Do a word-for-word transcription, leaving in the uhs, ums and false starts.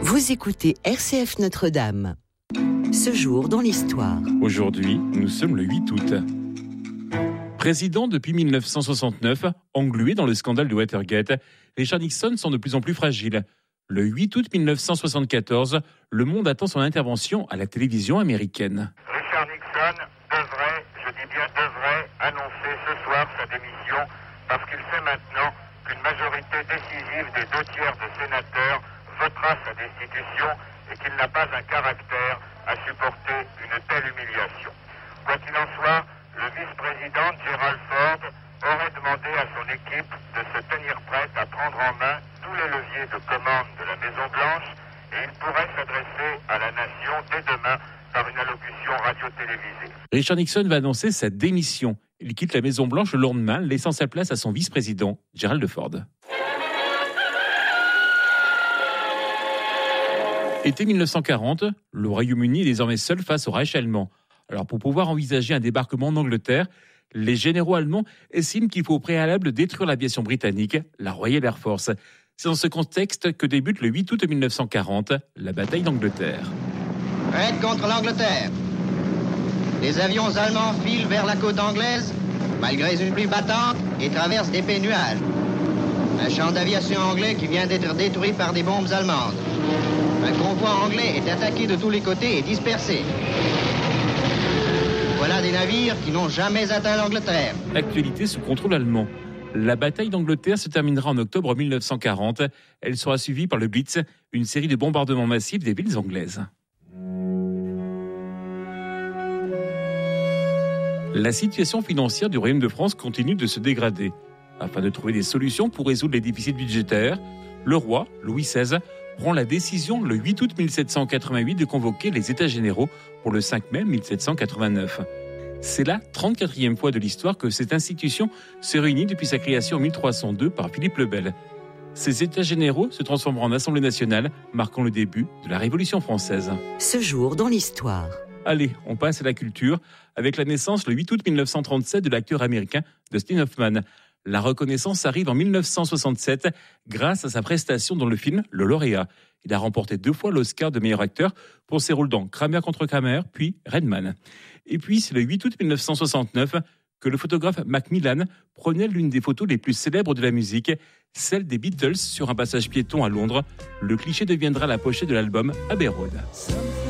Vous écoutez R C F Notre-Dame. Ce jour dans l'histoire. Aujourd'hui, nous sommes le huit août. Président depuis mille neuf cent soixante-neuf, englué dans le scandale de Watergate, Richard Nixon semble de plus en plus fragile. Le huit août mille neuf cent soixante-quatorze, le monde attend son intervention à la télévision américaine. Richard Nixon devrait, je dis bien devrait, annoncer ce soir sa démission parce qu'il sait maintenant qu'une majorité décisive des deux tiers de sénateurs votera sa destitution et qu'il n'a pas un caractère à supporter une telle humiliation. Quoi qu'il en soit, le vice-président Gerald Ford aurait demandé à son équipe de se tenir prête à prendre en main tous les leviers de commande de la Maison-Blanche et il pourrait s'adresser à la nation dès demain par une allocution radio-télévisée. Richard Nixon va annoncer sa démission. Il quitte la Maison-Blanche le lendemain, laissant sa place à son vice-président, Gerald Ford. Été mille neuf cent quarante, le Royaume-Uni est désormais seul face au Reich allemand. Alors pour pouvoir envisager un débarquement en Angleterre, les généraux allemands estiment qu'il faut au préalable détruire l'aviation britannique, la Royal Air Force. C'est dans ce contexte que débute le huit août mille neuf cent quarante, la bataille d'Angleterre. Raid contre l'Angleterre. Les avions allemands filent vers la côte anglaise, malgré une pluie battante, et traversent d'épais nuages. Un champ d'aviation anglais qui vient d'être détruit par des bombes allemandes. Un convoi anglais est attaqué de tous les côtés et dispersé. Voilà des navires qui n'ont jamais atteint l'Angleterre. Actualité sous contrôle allemand. La bataille d'Angleterre se terminera en octobre mille neuf cent quarante. Elle sera suivie par le Blitz, une série de bombardements massifs des villes anglaises. La situation financière du Royaume de France continue de se dégrader. Afin de trouver des solutions pour résoudre les déficits budgétaires, le roi, Louis seize, prend la décision le huit août mille sept cent quatre-vingt-huit de convoquer les États généraux pour le cinq mai mille sept cent quatre-vingt-neuf. C'est la trente-quatrième fois de l'histoire que cette institution se réunit depuis sa création en mille trois cent deux par Philippe le Bel. Ces États généraux se transformeront en Assemblée nationale, marquant le début de la Révolution française. Ce jour dans l'histoire. Allez, on passe à la culture, avec la naissance le huit août mille neuf cent trente-sept de l'acteur américain Dustin Hoffman. La reconnaissance arrive en mille neuf cent soixante-sept grâce à sa prestation dans le film Le Lauréat. Il a remporté deux fois l'Oscar de meilleur acteur pour ses rôles dans Kramer contre Kramer, puis Redman. Et puis, c'est le huit août mille neuf cent soixante-neuf que le photographe Macmillan prenait l'une des photos les plus célèbres de la musique, celle des Beatles sur un passage piéton à Londres. Le cliché deviendra la pochette de l'album Abbey Road.